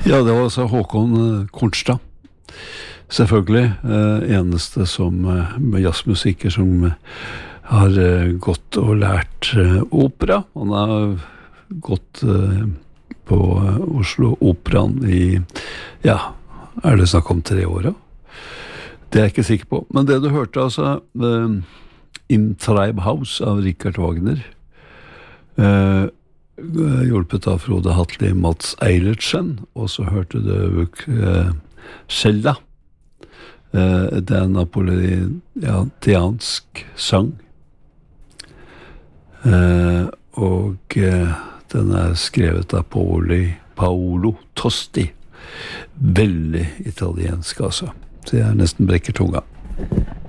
Ja, det var altså Håkon Kornstad. Selvfølgelig eneste som med jazzmusiker som har gått og lært opera. Han har gått på Oslo Operan i, ja, det snakk om 3 år da? Det er jeg ikke sikker på. Men det du hørte altså, In Tribe House av Richard Wagner, hjulpet av Frode Hatli Mats Eilertsen, og så hørte du Sheila. Det er en napolitansk sang. Og den er skrevet av Paolo Tosti. Veldig italiensk, altså. Så jeg nesten brekker tunga.